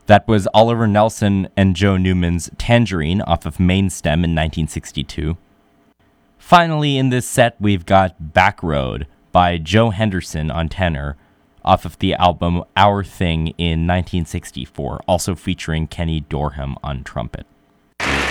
That was Oliver Nelson and Joe Newman's Tangerine off of Main Stem in 1962. Finally, in this set, we've got Back Road by Joe Henderson on tenor off of the album Our Thing in 1964, also featuring Kenny Dorham on trumpet.